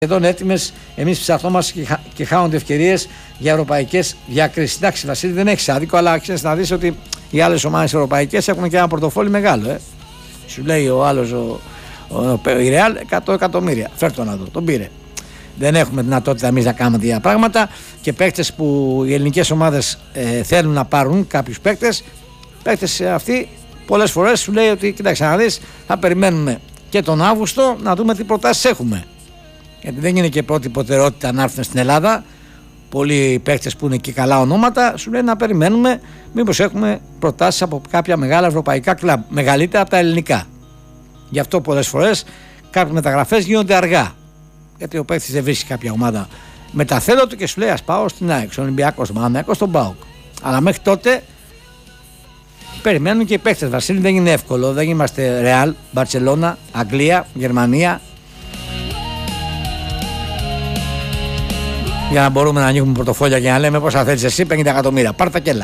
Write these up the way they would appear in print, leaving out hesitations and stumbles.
Σχεδόν έτοιμες, εμείς ψαχνόμαστε και χάνονται ευκαιρίες για ευρωπαϊκές διακρίσεις. Εντάξει, Βασίλη, δεν έχεις άδικο, αλλά ξέρεις να δεις ότι οι άλλες ομάδες ευρωπαϊκές έχουν και ένα πορτοφόλι μεγάλο. Σου λέει ο άλλος, η Ρεάλ, 100 εκατομμύρια. Φέρ' το να δω, τον πήρε. Δεν έχουμε δυνατότητα εμείς να κάνουμε τέτοια πράγματα και παίκτες που οι ελληνικές ομάδες θέλουν να πάρουν κάποιους παίκτες αυτοί πολλές φορές σου λέει ότι κοίταξε να δεις, θα περιμένουμε και τον Αύγουστο να δούμε τι προτάσεις έχουμε. Γιατί δεν είναι και πρώτη προτεραιότητα να έρθουν στην Ελλάδα. Πολλοί παίκτες που είναι και καλά ονόματα σου λένε να περιμένουμε μήπως έχουμε προτάσεις από κάποια μεγάλα ευρωπαϊκά κλαμπ, μεγαλύτερα από τα ελληνικά. Γι' αυτό πολλές φορές κάποιες μεταγραφές γίνονται αργά. Γιατί ο παίκτης δεν βρίσκει κάποια ομάδα μεταθέτω του και σου λέει ας πάω στην ΑΕΚ, στον Ολυμπιακό, στον Παναθηναϊκό, στον ΠΑΟΚ. Αλλά μέχρι τότε περιμένουν και οι παίκτες. Βασίλη, δεν είναι εύκολο. Δεν είμαστε Ρεάλ, Μπαρσελόνα, Αγγλία, Γερμανία. Για να μπορούμε να ανοίγουμε πορτοφόλια και να λέμε πόσα θέλεις εσύ, 50 εκατομμύρια. Πάρ' τα κέλα.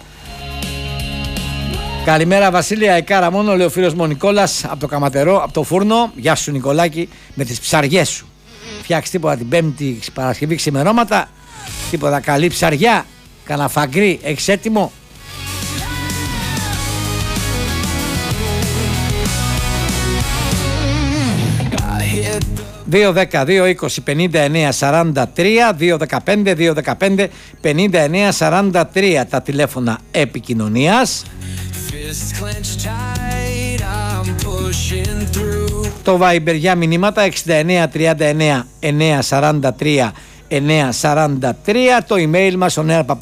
Καλημέρα Βασίλη, αεκάρα μόνο, λέει ο φίλος μου ο Νικόλας από το Καματερό, από το φούρνο. Γεια σου Νικολάκη, με τις ψαριές σου. Φτιάξει τίποτα την Πέμπτη Παρασκευή ξημερώματα, τίποτα καλή ψαριά, κανένα φαγκρί, έχεις έτοιμο? ...2-10-2-20-59-43... ...2-15-2-15-59-43... ...τα τηλέφωνα επικοινωνίας. Το Viber για μηνύματα 69-39-943... ...943... ...το email μας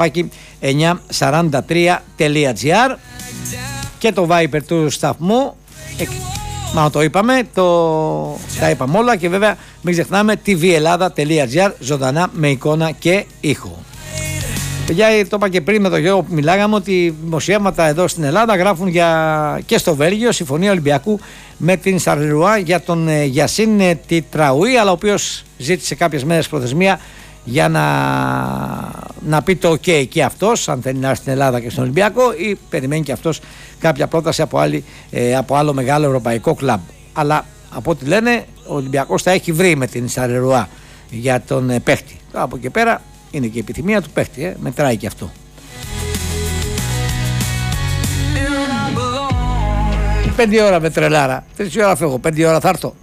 oneair@943.gr... ...και το Viber του σταθμού... Μα το είπαμε, τα είπαμε όλα και βέβαια μην ξεχνάμε tvellada.gr, ζωντανά με εικόνα και ήχο. Παιδιά, το είπα και πριν με τον Γιώργο που μιλάγαμε ότι δημοσιεύματα εδώ στην Ελλάδα γράφουν και στο Βέλγιο συμφωνία Ολυμπιακού με την Σαρλερουά για τον Γιασίν Τιτραούι, αλλά ο οποίος ζήτησε κάποιες μέρες προθεσμία για να πει το ok και αυτός, αν θέλει να έρθει στην Ελλάδα και στον Ολυμπιακό, ή περιμένει και αυτός κάποια πρόταση από άλλο μεγάλο ευρωπαϊκό κλαμπ. Αλλά από ό,τι λένε ο Ολυμπιακός θα έχει βρει με την Σαρλερουά για τον παίχτη. Από εκεί πέρα είναι και η επιθυμία του παίχτη, μετράει και αυτό. 5 ώρα με τρελάρα, 3 ώρα φεύγω, 5 ώρα θα έρθω.